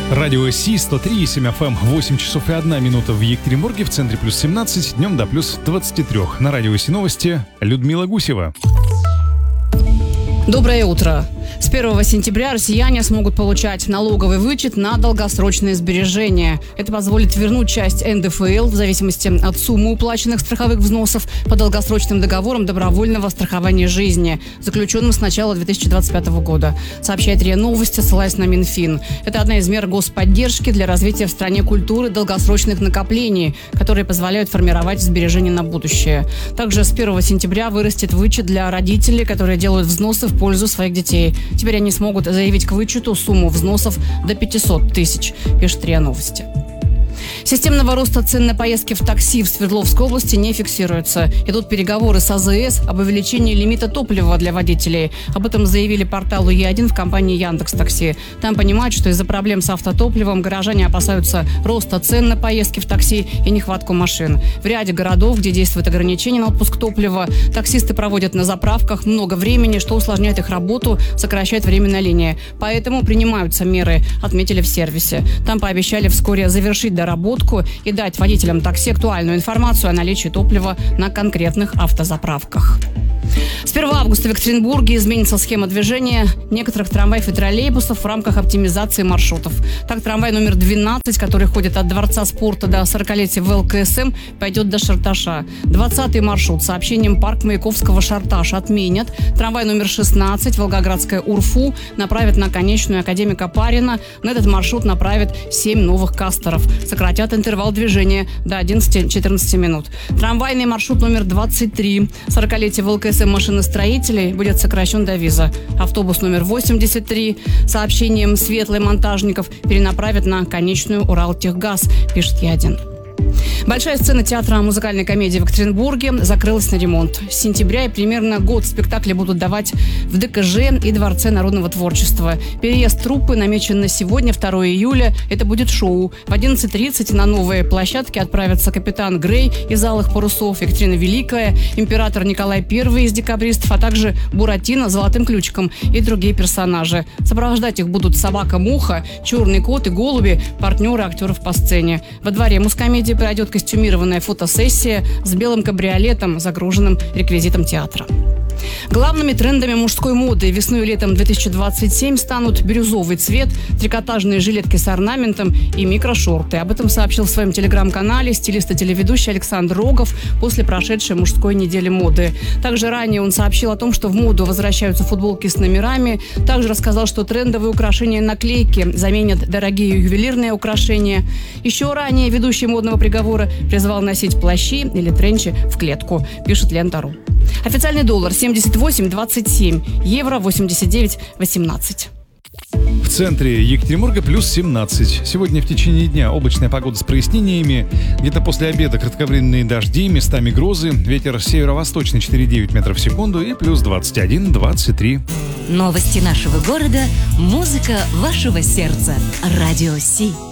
Радио Си 103,7 FM, 8 часов и 1 минута в Екатеринбурге, в центре плюс 17, днем до плюс 23. На Радио Си новости Людмила Гусева. Доброе утро. С 1 сентября россияне смогут получать налоговый вычет на долгосрочные сбережения. Это позволит вернуть часть НДФЛ в зависимости от суммы уплаченных страховых взносов по долгосрочным договорам добровольного страхования жизни, заключенным с начала 2025 года, сообщает РИА Новости, ссылаясь на Минфин. Это одна из мер господдержки для развития в стране культуры долгосрочных накоплений, которые позволяют формировать сбережения на будущее. Также с 1 сентября вырастет вычет для родителей, которые делают взносы в пользу своих детей. Теперь они смогут заявить к вычету сумму взносов до 500 тысяч, пишет РИА Новости. Системного роста цен на поездки в такси в Свердловской области не фиксируется. Идут переговоры с АЗС об увеличении лимита топлива для водителей. Об этом заявили порталу Е1 в компании Яндекс.Такси. Там понимают, что из-за проблем с автотопливом горожане опасаются роста цен на поездки в такси и нехватку машин. В ряде городов, где действует ограничение на отпуск топлива, таксисты проводят на заправках много времени, что усложняет их работу, сокращает время на линии. Поэтому принимаются меры, отметили в сервисе. Там пообещали вскоре завершить доработку и дать водителям такси актуальную информацию о наличии топлива на конкретных автозаправках. С 1 августа в Екатеринбурге изменится схема движения некоторых трамваев и троллейбусов в рамках оптимизации маршрутов. Так, трамвай номер 12, который ходит от Дворца спорта до 40-летия ВЛКСМ, пойдет до Шарташа. 20-й маршрут с сообщением парк Маяковского Шарташ отменят. Трамвай номер 16, Волгоградская УРФУ, направят на конечную Академика Парина. На этот маршрут направят 7 новых кастеров. Сократят интервал движения до 11-14 минут. Трамвайный маршрут номер 23, 40-летие ВЛКСМ машиностроителей, будет сокращен до виза. Автобус номер 83 с сообщением «Светлый монтажников» перенаправят на конечную Уралтехгаз, пишет Е1. Большая сцена театра музыкальной комедии в Екатеринбурге закрылась на ремонт. С сентября и примерно год спектакли будут давать в ДКЖ и Дворце народного творчества. Переезд труппы намечен на сегодня, 2 июля. Это будет шоу. В 11:30 на новые площадки отправятся капитан Грей из «Алых парусов», Екатерина Великая, император Николай I из «Декабристов», а также Буратино с «Золотым ключиком» и другие персонажи. Сопровождать их будут собака-муха, черный кот и голуби, партнеры актеров по сцене. Во дворе музкомедии пройдет костюмированная фотосессия с белым кабриолетом, загруженным реквизитом театра. Главными трендами мужской моды весной и летом 2027 станут бирюзовый цвет, трикотажные жилетки с орнаментом и микрошорты. Об этом сообщил в своем телеграм-канале стилист и телеведущий Александр Рогов после прошедшей мужской недели моды. Также ранее он сообщил о том, что в моду возвращаются футболки с номерами. Также рассказал, что трендовые украшения наклейки заменят дорогие ювелирные украшения. Еще ранее ведущий модного приговора призвал носить плащи или тренчи в клетку, пишет Лента.ру. Официальный доллар 78,27, евро 89,18. В центре Екатеринбурга плюс 17. Сегодня в течение дня облачная погода с прояснениями. Где-то после обеда кратковременные дожди, местами грозы. Ветер северо-восточный 4,9 метров в секунду и плюс 21-23. Новости нашего города, музыка вашего сердца. Радио Си.